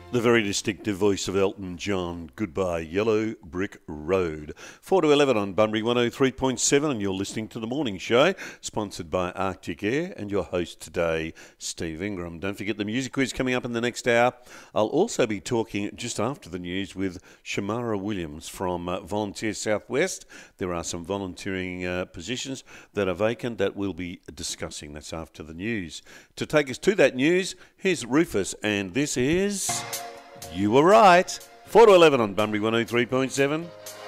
The very distinctive voice of Elton John. Goodbye, Yellow Brick Road. 4 to 11 on Bunbury 103.7, and you're listening to The Morning Show, sponsored by Arctic Air, and your host today, Steve Ingram. Don't forget the music quiz coming up in the next hour. I'll also be talking just after the news with Shamara Williams from Volunteer Southwest. There are some volunteering positions that are vacant that we'll be discussing. That's after the news. To take us to that news, here's Rufus, and this is... You Were Right. 4 to 11 on Bunbury 103.7.